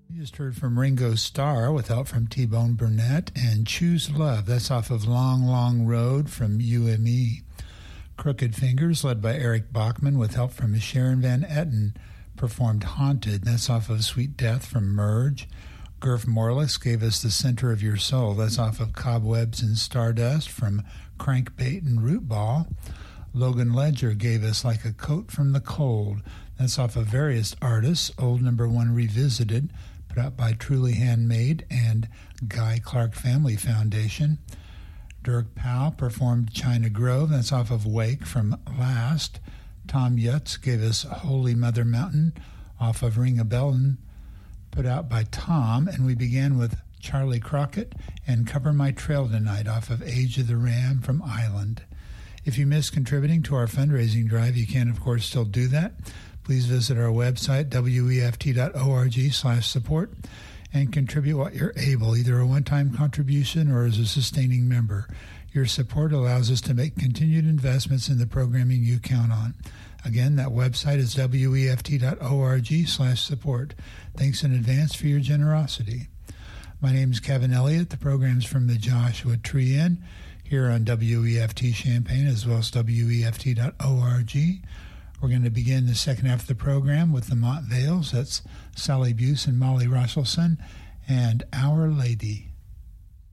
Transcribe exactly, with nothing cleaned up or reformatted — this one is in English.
You just heard from Ringo Starr with help from T-Bone Burnett, and Choose Love. That's off of Long, Long Road from U M E. Crooked Fingers, led by Eric Bachman with help from Sharon Van Etten, performed Haunted. That's off of Sweet Death from Merge. Gurf Morlis gave us The Center of Your Soul. That's off of Cobwebs and Stardust from Crankbait and Rootball. Logan Ledger gave us Like a Coat from the Cold. That's off of various artists. Old Number One Revisited, put out by Truly Handmade and Guy Clark Family Foundation. Dirk Powell performed China Grove. That's off of Wake from Last. Tom Yutz gave us Holy Mother Mountain off of Ring a Bellin, put out by Tom. And we began with Charlie Crockett and Cover My Trail Tonight off of Age of the Ram from Island. If you missed contributing to our fundraising drive, you can, of course, still do that. Please visit our website, weft.org slash support, and contribute what you're able, either a one-time contribution or as a sustaining member. Your support allows us to make continued investments in the programming you count on. Again, that website is weft.org slash support. Thanks in advance for your generosity. My name is Kevin Elliott. The program's from the Joshua Tree Inn here on W E F T Champaign, as well as W E F T dot org. We're going to begin the second half of the program with the Mont Vales. That's Sally Buse and Molly Russellson, and Our Lady.